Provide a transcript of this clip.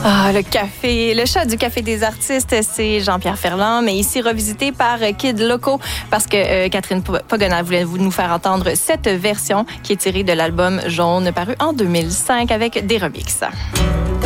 Ah, le café, le chat du Café des artistes, c'est Jean-Pierre Ferland, mais ici revisité par Kid Loco parce que Catherine Pagona voulait nous faire entendre cette version qui est tirée de l'album Jaune paru en 2005 avec des remixes.